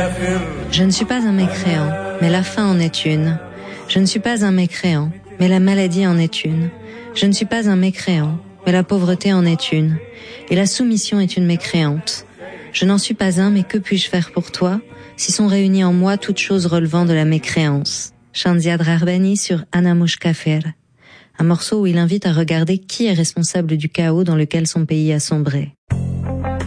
Je ne suis pas un mécréant, mais la faim en est une. Je ne suis pas un mécréant, mais la maladie en est une. Je ne suis pas un mécréant, mais la pauvreté en est une. Et la soumission est une mécréante. Je n'en suis pas un, mais que puis-je faire pour toi, si sont réunies en moi toutes choses relevant de la mécréance. Shanziad Rarbani sur Ana Mushkafir, un morceau où il invite à regarder qui est responsable du chaos dans lequel son pays a sombré.